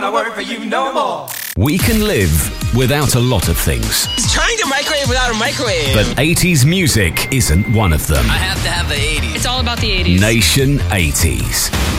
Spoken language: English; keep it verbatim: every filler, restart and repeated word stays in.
I work for you no more. We can live without a lot of things. He's trying to microwave without a microwave. But eighties music isn't one of them. I have to have the eighties. It's all about the eighties. Nation eighties.